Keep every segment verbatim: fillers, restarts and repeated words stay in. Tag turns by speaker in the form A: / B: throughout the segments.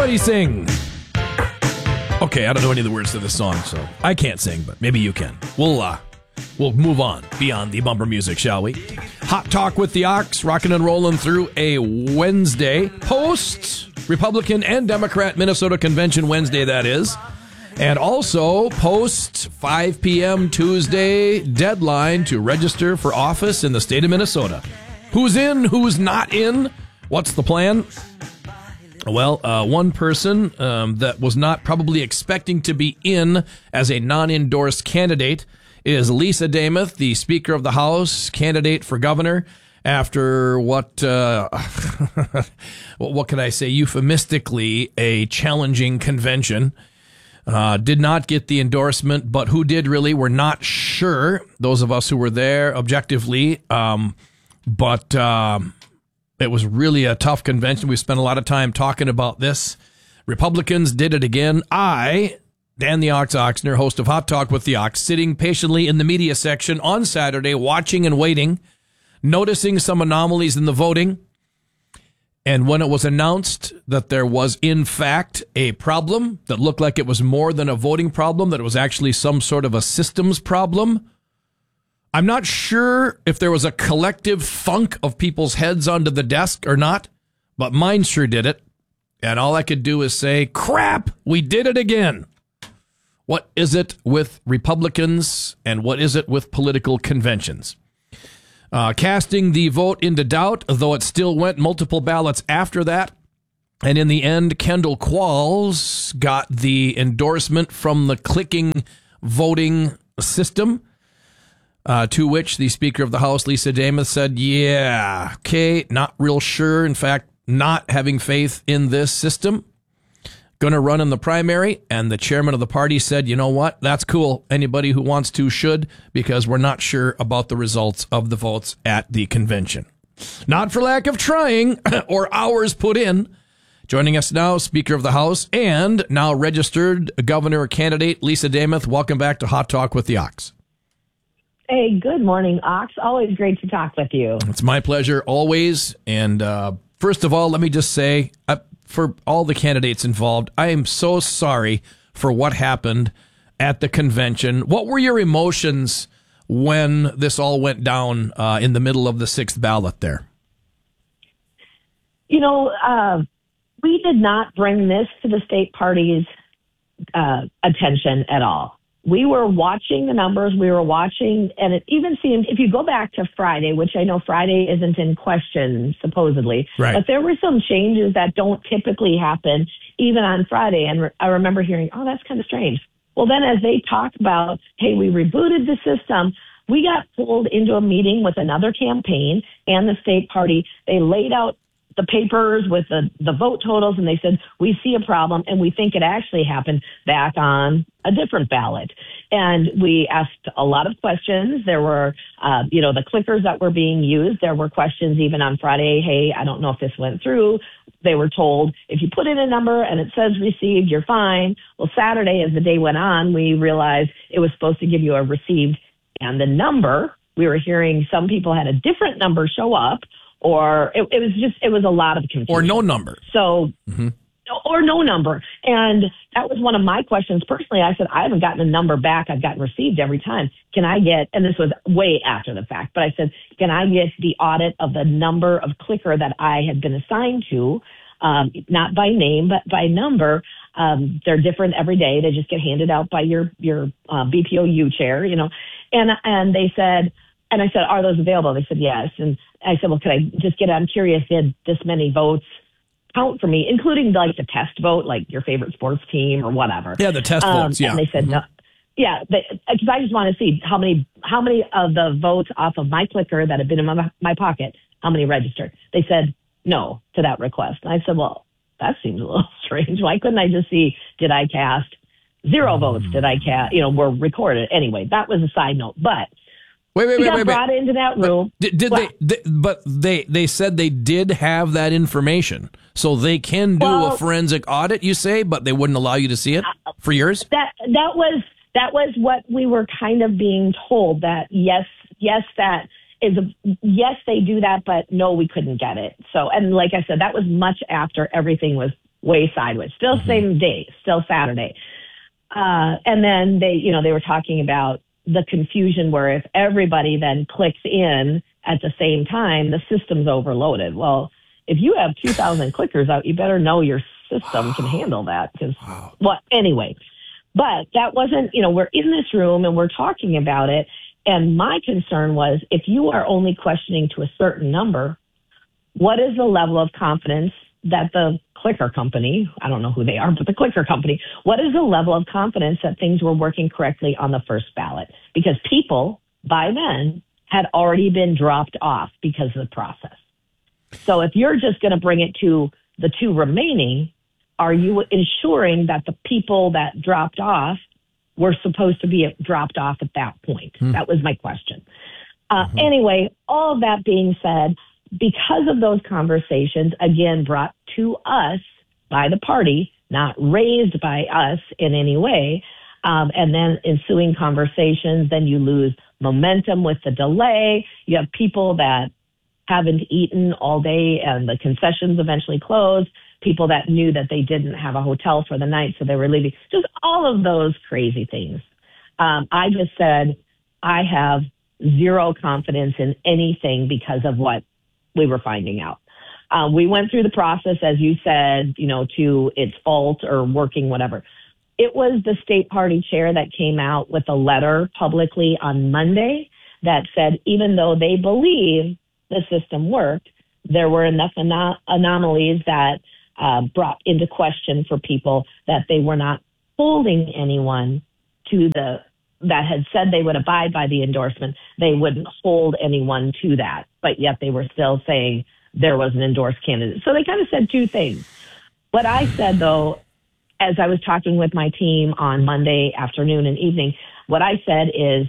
A: Everybody sing. Okay, I don't know any of the words to this song, so I can't sing, but maybe you can. We'll uh, we'll move on beyond the bumper music, shall we? Hot Talk with the Ox, rocking and rolling through a Wednesday, post Republican and Democrat Minnesota Convention Wednesday, that is. And also post five p.m. Tuesday deadline to register for office in the state of Minnesota. Who's in? Who's not in? What's the plan? Well, uh, one person um, that was not probably expecting to be in as a non-endorsed candidate is Lisa Demuth, the Speaker of the House, candidate for governor, after what, uh, what can I say, euphemistically, a challenging convention. Uh, did not get the endorsement, but who did really, we're not sure, those of us who were there objectively, um, but... Um, It was really a tough convention. We spent a lot of time talking about this. Republicans did it again. I, Dan the Ox Oxner, host of Hot Talk with the Ox, sitting patiently in the media section on Saturday, watching and waiting, noticing some anomalies in the voting. And when it was announced that there was, in fact, a problem that looked like it was more than a voting problem, that it was actually some sort of a systems problem, I'm not sure if there was a collective thunk of people's heads onto the desk or not, but mine sure did it. And all I could do is say, crap, we did it again. What is it with Republicans and what is it with political conventions? Uh, casting the vote into doubt, though it still went multiple ballots after that. And in the end, Kendall Qualls got the endorsement from the clicking voting system. Uh, to which the Speaker of the House, Lisa Demuth, said, yeah, okay, not real sure. In fact, not having faith in this system. Going to run in the primary. And the chairman of the party said, you know what, that's cool. Anybody who wants to should, because we're not sure about the results of the votes at the convention. Not for lack of trying or hours put in. Joining us now, Speaker of the House and now registered governor candidate, Lisa Demuth. Welcome back to Hot Talk with the Ox.
B: Hey, good morning, Ox. Always great to talk with you.
A: It's my pleasure, always. And uh, first of all, let me just say, uh, for all the candidates involved, I am so sorry for what happened at the convention. What were your emotions when this all went down uh, in the middle of the sixth ballot there?
B: You know, uh, we did not bring this to the state party's uh, attention at all. We were watching the numbers. We were watching, and it even seemed, if you go back to Friday, which I know Friday isn't in question, supposedly,
A: right,
B: but there were some changes that don't typically happen even on Friday. And re- I remember hearing, oh, that's kind of strange. Well, then as they talked about, hey, we rebooted the system, we got pulled into a meeting with another campaign and the state party. They laid out the papers with the, the vote totals, and they said, we see a problem, and we think it actually happened back on a different ballot. And we asked a lot of questions. There were, uh, you know, the clickers that were being used. There were questions even on Friday, hey, I don't know if this went through. They were told, if you put in a number and it says received, you're fine. Well, Saturday, as the day went on, we realized it was supposed to give you a received and the number. We were hearing some people had a different number show up, or it, it was just, it was a lot of confusion.
A: Or no number.
B: So,
A: mm-hmm.
B: or no number. And that was one of my questions. Personally, I said, I haven't gotten a number back. I've gotten received every time. Can I get, and this was way after the fact, but I said, can I get the audit of the number of clicker that I had been assigned to, um, not by name, but by number. Um, they're different every day. They just get handed out by your, your uh, B P O U chair, you know. And, and they said, and I said, are those available? They said, yes. And I said, well, could I just get, I'm curious, did this many votes count for me, including like the test vote, like your favorite sports team or whatever?
A: Yeah, the test
B: um,
A: votes, yeah.
B: And they said,
A: mm-hmm.
B: no. Yeah, because I just want to see how many how many of the votes off of my clicker that have been in my, my pocket, how many registered? They said no to that request. And I said, well, that seems a little strange. Why couldn't I just see, did I cast zero votes? Did I cast, you know, were recorded? Anyway, that was a side note. But
A: Wait, wait,
B: we
A: wait,
B: got
A: wait,
B: brought
A: wait.
B: into that room.
A: But did, did they, they? But they they said they did have that information, so they can do
B: well,
A: a forensic audit. You say, but they wouldn't allow you to see it for yours.
B: That that was that was what we were kind of being told. That yes, yes, that is a, yes, they do that, but no, we couldn't get it. So, and like I said, that was much after everything was way sideways. Still mm-hmm. same day, still Saturday. Uh, and then they, you know, they were talking about the confusion where if everybody then clicks in at the same time, the system's overloaded. Well, if you have two thousand clickers out, you better know your system wow. can handle that. Because, wow. well, anyway, but that wasn't, you know, we're in this room and we're talking about it. And my concern was if you are only questioning to a certain number, what is the level of confidence that the clicker company, I don't know who they are, but the clicker company, what is the level of confidence that things were working correctly on the first ballot? Because people by then had already been dropped off because of the process. So if you're just going to bring it to the two remaining, are you ensuring that the people that dropped off were supposed to be dropped off at that point? Hmm. That was my question. Uh, mm-hmm. Anyway, all of that being said, because of those conversations, again, brought to us by the party, not raised by us in any way, um, and then ensuing conversations, then you lose momentum with the delay. You have people that haven't eaten all day and the concessions eventually closed, people that knew that they didn't have a hotel for the night, so they were leaving. Just all of those crazy things. Um, I just said, I have zero confidence in anything because of what we were finding out. Uh, we went through the process, as you said, you know, to its fault or working, whatever. It was the state party chair that came out with a letter publicly on Monday that said, even though they believe the system worked, there were enough anom- anomalies that uh, brought into question for people that they were not holding anyone to the that had said they would abide by the endorsement. They wouldn't hold anyone to that, but yet they were still saying there was an endorsed candidate. So they kind of said two things. What I said, though, as I was talking with my team on Monday afternoon and evening, what I said is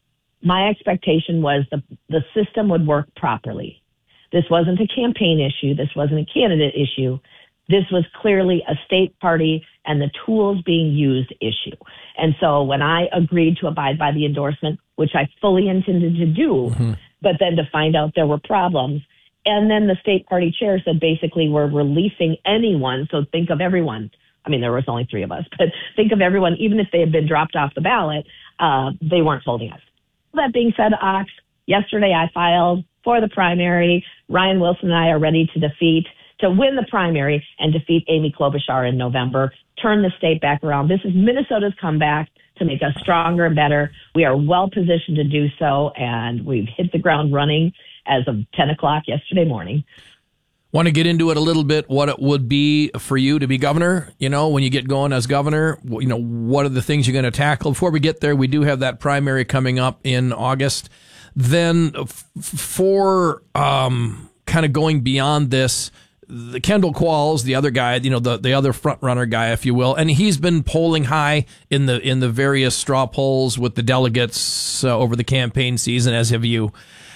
B: my expectation was the, the system would work properly. This wasn't a campaign issue. This wasn't a candidate issue. This was clearly a state party and the tools being used issue. And so when I agreed to abide by the endorsement, which I fully intended to do, mm-hmm. but then to find out there were problems, and then the state party chair said basically we're releasing anyone, so think of everyone. I mean, there was only three of us, but think of everyone, even if they had been dropped off the ballot, uh, they weren't holding us. That being said, Ox, yesterday I filed for the primary. Ryan Wilson and I are ready to defeat, to win the primary and defeat Amy Klobuchar in November, turn the state back around. This is Minnesota's comeback to make us stronger and better. We are well positioned to do so, and we've hit the ground running as of ten o'clock yesterday morning.
A: Want to get into it a little bit, what it would be for you to be governor, you know, when you get going as governor, you know, what are the things you're going to tackle? Before we get there, we do have that primary coming up in August. Then f- for um, kind of going beyond this, the Kendall Qualls, the other guy, you know, the, the other front runner guy, if you will, and he's been polling high in the in the various straw polls with the delegates uh, over the campaign season, as have you.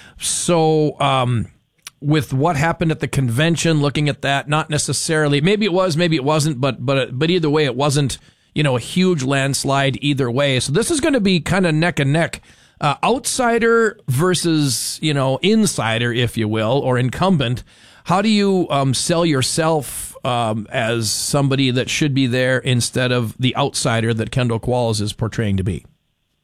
A: So, um, with what happened at the convention, looking at that, not necessarily, maybe it was, maybe it wasn't, but but but either way, it wasn't, you know, a huge landslide either way. So this is going to be kind of neck and neck, uh, outsider versus, you know, insider, if you will, or incumbent. How do you um, sell yourself um, as somebody that should be there instead of the outsider that Kendall Qualls is portraying to be?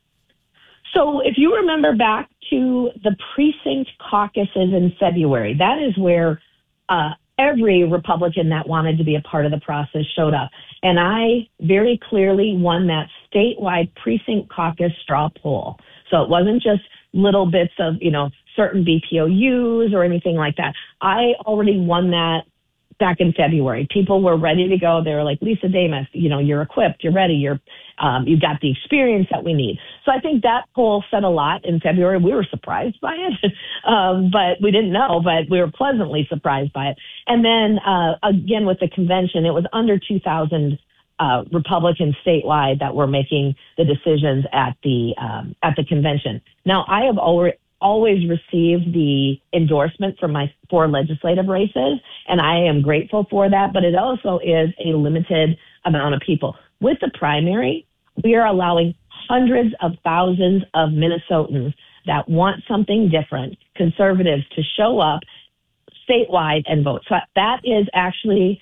B: So if you remember back to the precinct caucuses in February, that is where uh, every Republican that wanted to be a part of the process showed up. And I very clearly won that statewide precinct caucus straw poll. So it wasn't just little bits of, you know, certain B P O Us or anything like that. I already won that back in February. People were ready to go. They were like, Lisa Damas, you know, you're equipped, you're ready, you're, um, you've got the experience that we need. So I think that poll said a lot in February. We were surprised by it, um, but we didn't know, but we were pleasantly surprised by it. And then, uh, again, with the convention, it was under two thousand uh, Republicans statewide that were making the decisions at the, um, at the convention. Now, I have already, always received the endorsement from my four legislative races, and I am grateful for that, but it also is a limited amount of people. With the primary, we are allowing hundreds of thousands of Minnesotans that want something different, conservatives, to show up statewide and vote. So that is actually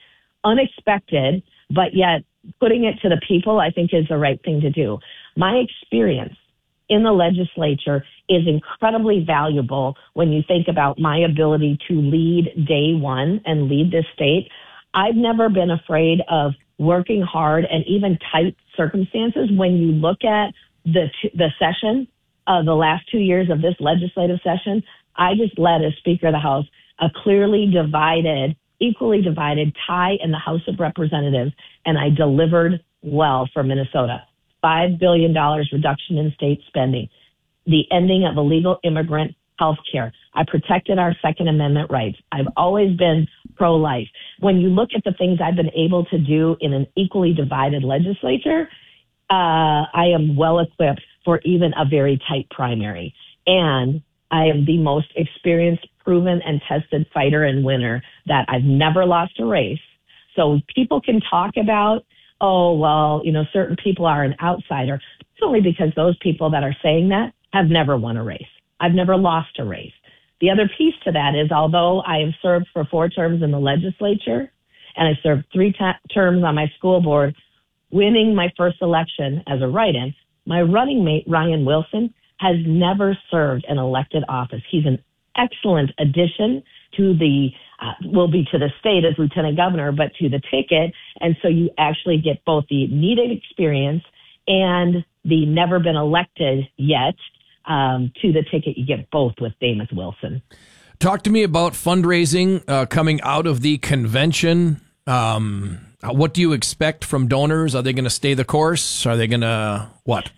B: unexpected, but yet putting it to the people, I think, is the right thing to do. My experience in the legislature is incredibly valuable when you think about my ability to lead day one and lead this state. I've never been afraid of working hard and even tight circumstances. When you look at the the session, uh, the last two years of this legislative session, I just led as Speaker of the House a clearly divided, equally divided tie in the House of Representatives, and I delivered well for Minnesota. five billion dollars reduction in state spending, the ending of illegal immigrant health care. I protected our Second Amendment rights. I've always been pro-life. When you look at the things I've been able to do in an equally divided legislature, uh, I am well equipped for even a very tight primary. And I am the most experienced, proven, and tested fighter and winner that I've never lost a race. So people can talk about, oh, well, you know, certain people are an outsider. It's only because those people that are saying that have never won a race. I've never lost a race. The other piece to that is, although I have served for four terms in the legislature and I served three t- terms on my school board, winning my first election as a write-in, my running mate, Ryan Wilson, has never served an elected office. He's an excellent addition to the, uh, will be to the state as lieutenant governor, but to the ticket. And so you actually get both the needed experience and the never been elected yet um, to the ticket. You get both with Damith Wilson.
A: Talk to me about fundraising uh, coming out of the convention. Um, what do you expect from donors? Are they going to stay the course? Are they going to what?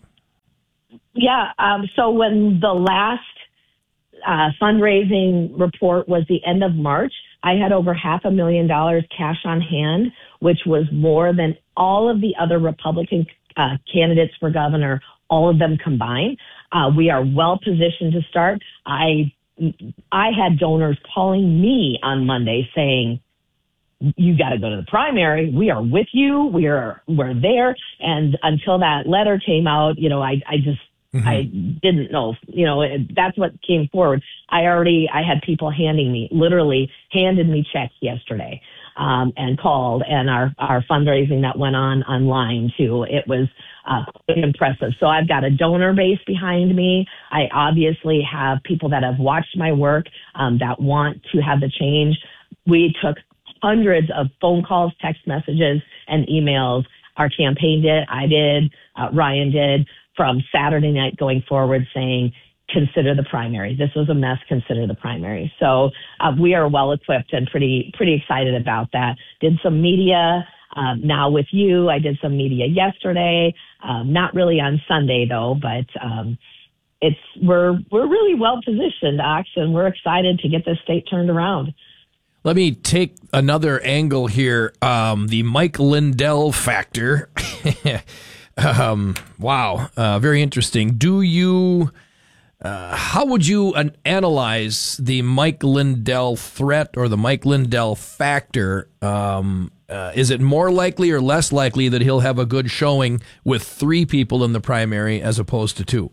B: Yeah. Um, so when the last uh, fundraising report was the end of March, I had over half a million dollars cash on hand, which was more than all of the other Republican uh, candidates for governor, all of them combined. Uh, we are well positioned to start. I I had donors calling me on Monday saying, you got to go to the primary. We are with you. We are, we're there. And until that letter came out, you know, I, I just, mm-hmm. I didn't know, you know, it, that's what came forward. I already, I had people handing me, literally handed me checks yesterday, um, and called, and our, our fundraising that went on online too. It was, uh, quite impressive. So I've got a donor base behind me. I obviously have people that have watched my work, um, that want to have the change. We took hundreds of phone calls, text messages, and emails. Our campaign did, I did, uh, Ryan did, from Saturday night going forward saying, consider the primary. This was a mess, consider the primary. So uh, we are well equipped and pretty pretty excited about that. Did some media um, now with you. I did some media yesterday, um, not really on Sunday though, but um, it's we're we're really well positioned, Ox, and we're excited to get this state turned around.
A: Let me take another angle here. Um, the Mike Lindell factor. um, wow, uh, very interesting. Do you? Uh, how would you an- analyze the Mike Lindell threat or the Mike Lindell factor? Um, uh, is it more likely or less likely that he'll have a good showing with three people in the primary as opposed to two?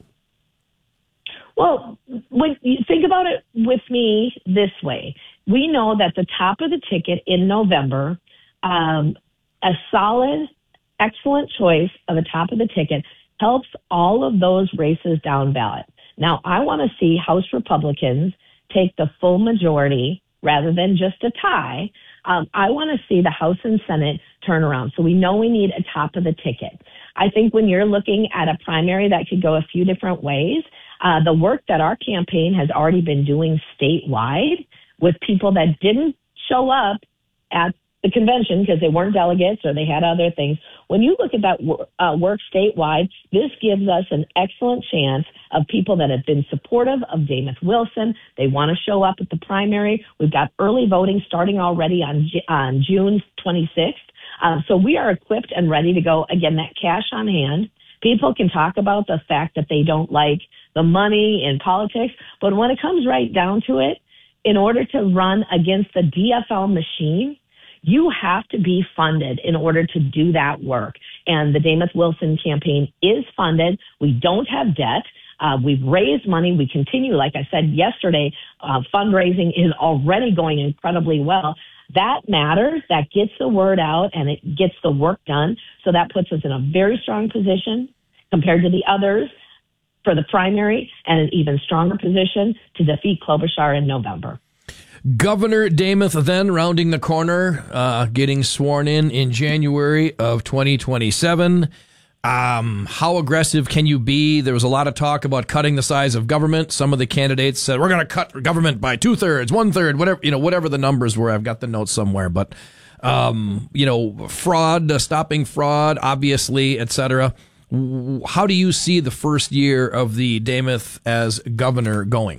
B: Well, when you think about it with me this way, we know that the top of the ticket in November, um, a solid, excellent choice of the top of the ticket helps all of those races down ballot. Now, I want to see House Republicans take the full majority rather than just a tie. Um, I want to see the House and Senate turn around. So we know we need a top of the ticket. I think when you're looking at a primary that could go a few different ways, uh, the work that our campaign has already been doing statewide with people that didn't show up at the convention because they weren't delegates or they had other things. When you look at that uh, work statewide, this gives us an excellent chance of people that have been supportive of Damith Wilson. They want to show up at the primary. We've got early voting starting already on, on June twenty-sixth. Um, so we are equipped and ready to go. Again, that cash on hand. People can talk about the fact that they don't like the money in politics, but when it comes right down to it, in order to run against the D F L machine, you have to be funded in order to do that work. And the Damith Wilson campaign is funded. We don't have debt. Uh, we've raised money. We continue, like I said yesterday, uh, fundraising is already going incredibly well. that matters. That gets the word out and it gets the work done. So that puts us in a very strong position compared to the others for the primary, and an even stronger position to defeat Klobuchar in November.
A: Governor Demuth then rounding the corner, uh, getting sworn in in January of twenty twenty-seven. Um, how aggressive can you be? There was a lot of talk about cutting the size of government. Some of the candidates said, we're going to cut government by two thirds, one third, whatever, you know, whatever the numbers were. I've got the notes somewhere, but, um, you know, fraud, uh, stopping fraud, obviously, et cetera. How do you see the first year of the Demuth as governor going?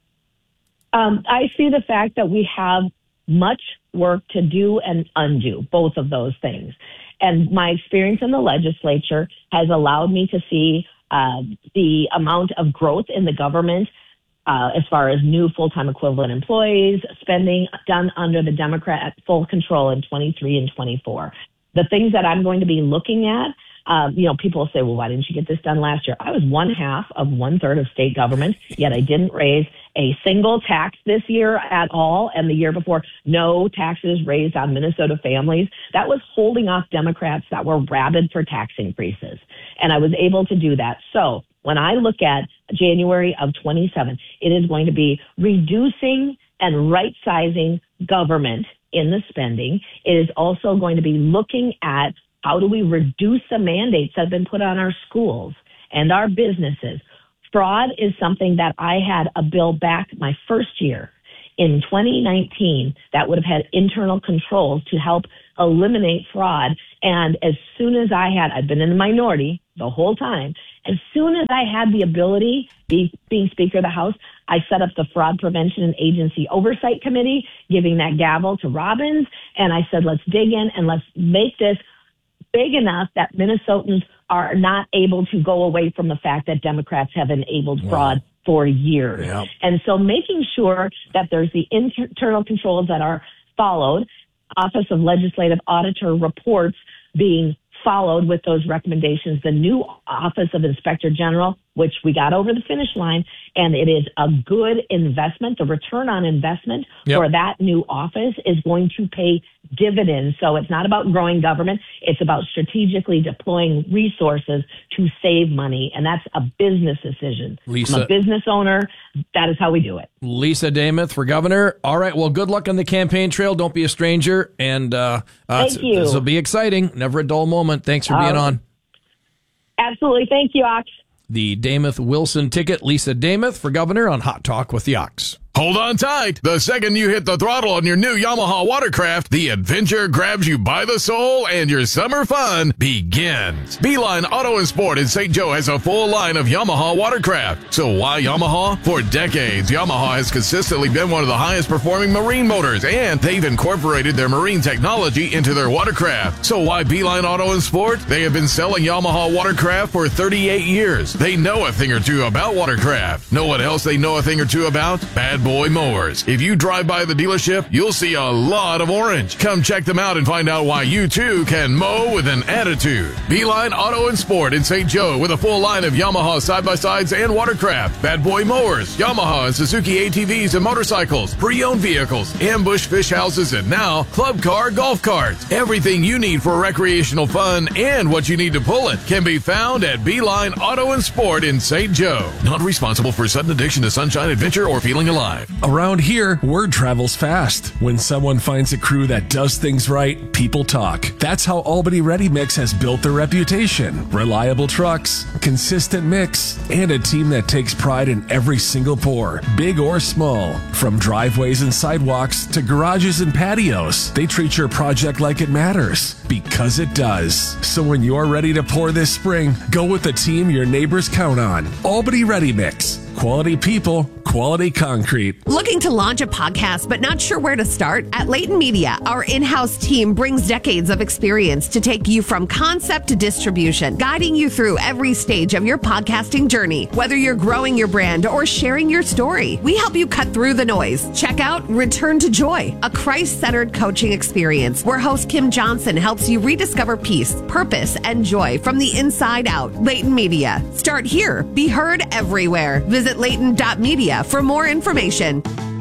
B: Um, I see the fact that we have much work to do and undo, both of those things. And my experience in the legislature has allowed me to see uh, the amount of growth in the government uh, as far as new full-time equivalent employees, spending done under the Democrat full control in twenty-three and twenty-four. The things that I'm going to be looking at, Um, you know, people say, well, why didn't you get this done last year? I was one half of one third of state government, yet I didn't raise a single tax this year at all. And the year before, no taxes raised on Minnesota families. That was holding off Democrats that were rabid for tax increases. And I was able to do that. So when I look at January of twenty-seven, it is going to be reducing and right-sizing government in the spending. It is also going to be looking at how do we reduce the mandates that have been put on our schools and our businesses? Fraud is something that I had a bill back my first year in twenty nineteen that would have had internal controls to help eliminate fraud. And as soon as I had, I've been in the minority the whole time. As soon as I had the ability, be, being Speaker of the House, I set up the Fraud Prevention and Agency Oversight Committee, giving that gavel to Robbins. And I said, let's dig in and let's make this big enough that Minnesotans are not able to go away from the fact that Democrats have enabled wow. fraud for years. Yep. And so making sure that there's the internal controls that are followed, Office of Legislative Auditor reports being followed with those recommendations, the new Office of Inspector General, which we got over the finish line, and it is a good investment. The return on investment yep. for that new office is going to pay dividends. So it's not about growing government. It's about strategically deploying resources to save money, and that's a business decision.
A: Lisa,
B: I'm a business owner. That is how we do it.
A: Lisa Demuth for governor. All right, well, good luck on the campaign trail. Don't be a stranger, and uh, uh,
B: Thank you.
A: This will be exciting. Never a dull moment. Thanks for being uh, on.
B: Absolutely. Thank you, Ox.
A: The Demuth Wilson ticket, Lisa Demuth for governor on Hot Talk with the Ox.
C: Hold on tight. The second you hit the throttle on your new Yamaha watercraft, the adventure grabs you by the soul and your summer fun begins. Beeline Auto and Sport in Saint Joe has a full line of Yamaha watercraft. So why Yamaha? For decades, Yamaha has consistently been one of the highest performing marine motors, and they've incorporated their marine technology into their watercraft. So why Beeline Auto and Sport? They have been selling Yamaha watercraft for thirty-eight years. They know a thing or two about watercraft. Know what else they know a thing or two about? Bad Boy Mowers. If you drive by the dealership, you'll see a lot of orange. Come check them out and find out why you too can mow with an attitude. Beeline Auto and Sport in Saint Joe with a full line of Yamaha side-by-sides and watercraft, Bad Boy Mowers, Yamaha and Suzuki A T Vs and motorcycles, pre-owned vehicles, ambush fish houses, and now club car golf carts. Everything you need for recreational fun and what you need to pull it can be found at Beeline Auto and Sport in Saint Joe. Not responsible for sudden addiction to sunshine, adventure, or feeling alive.
D: Around here, word travels fast. When someone finds a crew that does things right, people talk. That's how Albany Ready Mix has built their reputation. Reliable trucks, consistent mix, and a team that takes pride in every single pour, big or small. From driveways and sidewalks to garages and patios, they treat your project like it matters, because it does. So when you're ready to pour this spring, go with the team your neighbors count on. Albany Ready Mix. Quality people, quality concrete.
E: Looking to launch a podcast but not sure where to start? At Layton Media, our in-house team brings decades of experience to take you from concept to distribution, guiding you through every stage of your podcasting journey. Whether you're growing your brand or sharing your story, we help you cut through the noise. Check out Return to Joy, a Christ-centered coaching experience where host Kim Johnson helps you rediscover peace, purpose, and joy from the inside out. Layton Media. Start here. Be heard everywhere. Visit Layton dot media for more information.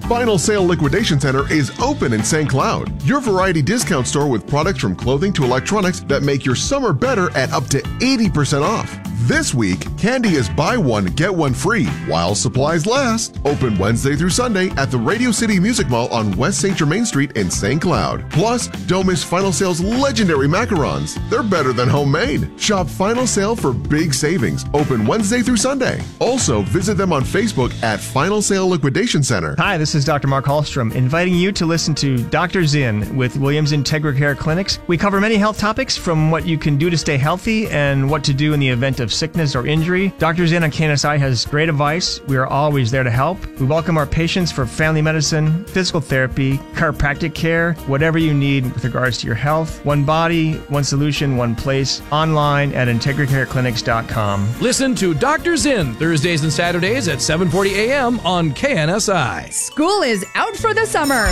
F: Final Sale Liquidation Center is open in Saint Cloud, your variety discount store with products from clothing to electronics that make your summer better at up to eighty percent off. This week, candy is buy one, get one free while supplies last. Open Wednesday through Sunday at the Radio City Music Mall on West Saint Germain Street in Saint Cloud. Plus, don't miss Final Sale's legendary macarons. They're better than homemade. Shop Final Sale for big savings. Open Wednesday through Sunday. Also, visit them on Facebook at Final Sale Liquidation Center.
G: Hi, this is Doctor Mark Hallstrom, inviting you to listen to Doctor Zinn with Williams Integra Care Clinics. We cover many health topics, from what you can do to stay healthy and what to do in the event of sickness or injury. Doctor Zinn on K N S I has great advice. We are always there to help. We welcome our patients for family medicine, physical therapy, chiropractic care, whatever you need with regards to your health. One body, one solution, one place. Online at integra care clinics dot com.
A: Listen to Doctor Zinn Thursdays and Saturdays at seven forty a.m. on K N S I.
H: School is out for the summer.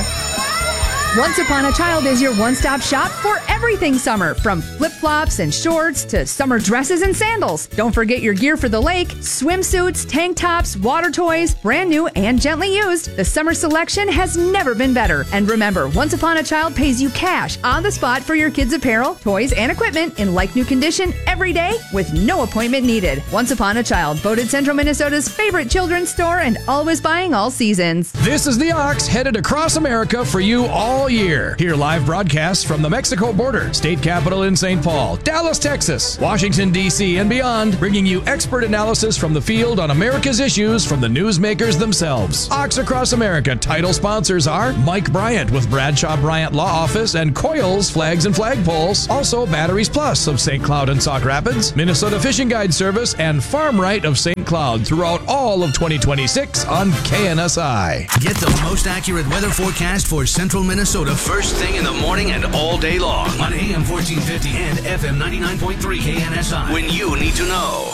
H: Once Upon a Child is your one-stop shop for everything summer, from flip-flops and shorts to summer dresses and sandals. Don't forget your gear for the lake, swimsuits, tank tops, water toys, brand new and gently used. The summer selection has never been better. And remember, Once Upon a Child pays you cash on the spot for your kids' apparel, toys, and equipment in like-new condition every day with no appointment needed. Once Upon a Child, voted Central Minnesota's favorite children's store and always buying all seasons.
A: This is the Ox headed across America for you all year. Hear live broadcasts from the Mexico border, state capital in Saint Paul, Dallas, Texas, Washington, D C, and beyond, bringing you expert analysis from the field on America's issues from the newsmakers themselves. Ox Across America title sponsors are Mike Bryant with Bradshaw Bryant Law Office and Coils Flags and Flagpoles. Also Batteries Plus of Saint Cloud and Sauk Rapids, Minnesota Fishing Guide Service, and Farm Right of Saint Cloud throughout all of twenty twenty-six on K N S I.
I: Get the most accurate weather forecast for Central Minnesota first thing in the morning and all day long on A M fourteen fifty and F M ninety-nine point three K N S I. When you need to know.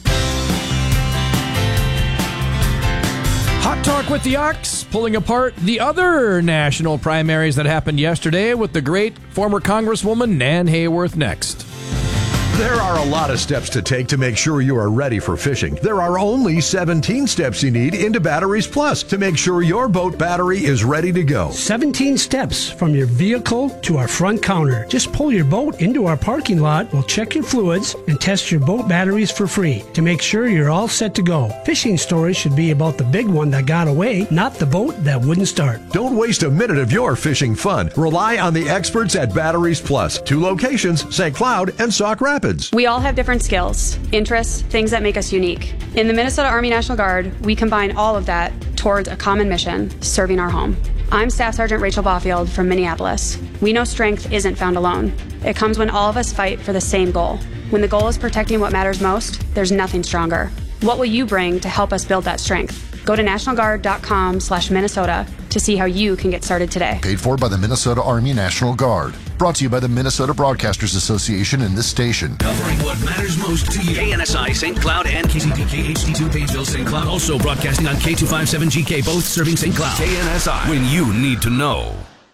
A: Hot Talk with the Ox, pulling apart the other national primaries that happened yesterday with the great former Congresswoman Nan Hayworth next.
J: There are a lot of steps to take to make sure you are ready for fishing. There are only seventeen steps you need into Batteries Plus to make sure your boat battery is ready to go.
K: seventeen steps from your vehicle to our front counter. Just pull your boat into our parking lot, we'll check your fluids and test your boat batteries for free to make sure you're all set to go. Fishing stories should be about the big one that got away, not the boat that wouldn't start.
J: Don't waste a minute of your fishing fun. Rely on the experts at Batteries Plus. Two locations, Saint Cloud and Sauk Rapids.
L: We all have different skills, interests, things that make us unique. In the Minnesota Army National Guard, we combine all of that towards a common mission, serving our home. I'm Staff Sergeant Rachel Baufield from Minneapolis. We know strength isn't found alone. It comes when all of us fight for the same goal. When the goal is protecting what matters most, there's nothing stronger. What will you bring to help us build that strength? Go to national guard dot com slash Minnesota to see how you can get started today.
M: Paid for by the Minnesota Army National Guard. Brought to you by the Minnesota Broadcasters Association and this station.
I: Covering what matters most to you. K N S I, Saint Cloud, and K C P K H D two, Pageville, Saint Cloud. Also broadcasting on K two fifty-seven G K, both serving Saint Cloud. K N S I, when you need to know.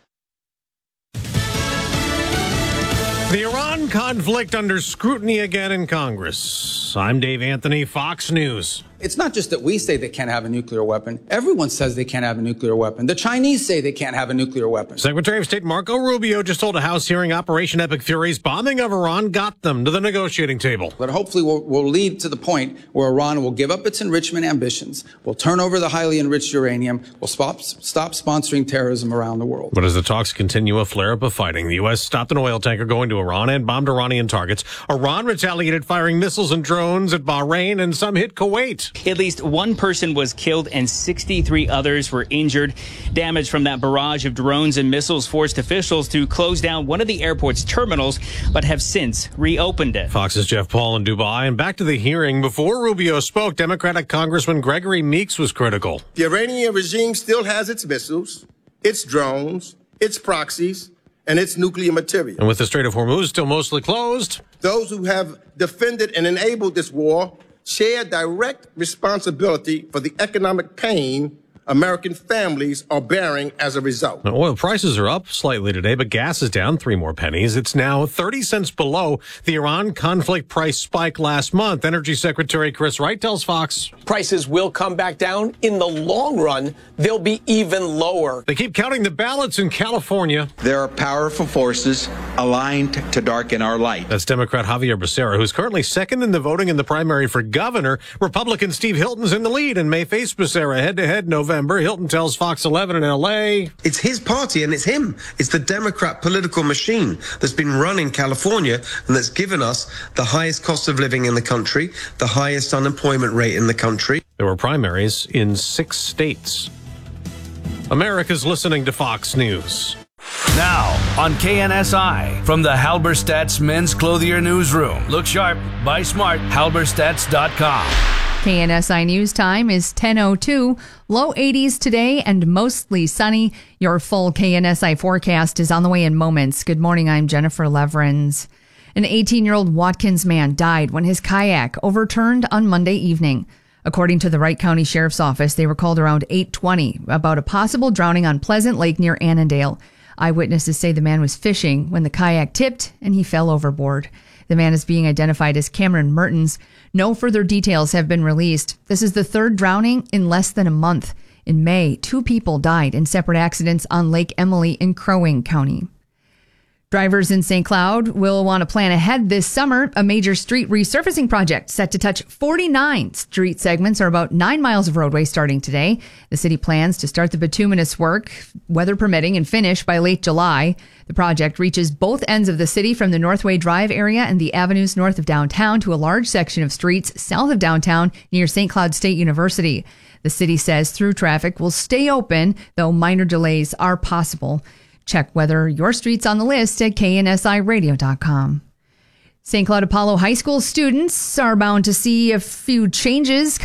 N: The Iran conflict under scrutiny again in Congress. I'm Dave Anthony, Fox News.
O: It's not just that we say they can't have a nuclear weapon. Everyone says they can't have a nuclear weapon. The Chinese say they can't have a nuclear weapon.
N: Secretary of State Marco Rubio just told a House hearing Operation Epic Fury's bombing of Iran got them to the negotiating table.
O: But hopefully will will lead to the point where Iran will give up its enrichment ambitions, will turn over the highly enriched uranium, will stop, stop sponsoring terrorism around the world.
N: But as the talks continue, a flare-up of fighting. The U S stopped an oil tanker going to Iran and bombed Iranian targets. Iran retaliated, firing missiles and drones at Bahrain, and some hit Kuwait.
P: At least one person was killed and sixty-three others were injured. Damage from that barrage of drones and missiles forced officials to close down one of the airport's terminals, but have since reopened it.
N: Fox's Jeff Paul in Dubai. And back to the hearing. Before Rubio spoke, Democratic Congressman Gregory Meeks was critical.
Q: The Iranian regime still has its missiles, its drones, its proxies, and its nuclear material.
N: And with the Strait of Hormuz still mostly closed,
Q: those who have defended and enabled this war share direct responsibility for the economic pain American families are bearing as a result.
N: Now, oil prices are up slightly today, but gas is down three more pennies. It's now thirty cents below the Iran conflict price spike last month. Energy Secretary Chris Wright tells Fox
R: prices will come back down. In the long run, they'll be even lower.
N: They keep counting the ballots in California.
S: There are powerful forces aligned to darken our light.
N: That's Democrat Javier Becerra, who's currently second in the voting in the primary for governor. Republican Steve Hilton's in the lead and may face Becerra head-to-head November. Hilton tells Fox eleven in L A.
T: It's his party and it's him. It's the Democrat political machine that's been running California and that's given us the highest cost of living in the country, the highest unemployment rate in the country.
N: There were primaries in six states. America's listening to Fox News.
I: Now on K N S I from the Halberstad's Men's Clothier Newsroom. Look sharp, buy smart, halberstads dot com.
H: K N S I News Time is ten oh two. Low eighties today and mostly sunny. Your full K N S I forecast is on the way in moments. Good morning, I'm Jennifer Leverins. An eighteen-year-old Watkins man died when his kayak overturned on Monday evening. According to the Wright County Sheriff's Office, they were called around eight twenty about a possible drowning on Pleasant Lake near Annandale. Eyewitnesses say the man was fishing when the kayak tipped and he fell overboard. The man is being identified as Cameron Mertens. No further details have been released. This is the third drowning in less than a month. In May, two people died in separate accidents on Lake Emily in Crow Wing County. Drivers in Saint Cloud will want to plan ahead this summer. A major street resurfacing project set to touch forty-nine street segments or about nine miles of roadway starting today. The city plans to start the bituminous work, weather permitting, and finish by late July. The project reaches both ends of the city from the Northway Drive area and the avenues north of downtown to a large section of streets south of downtown near Saint Cloud State University. The city says through traffic will stay open, though minor delays are possible. Check whether your street's on the list at K N S I radio dot com. Saint Cloud Apollo High School students are bound to see a few changes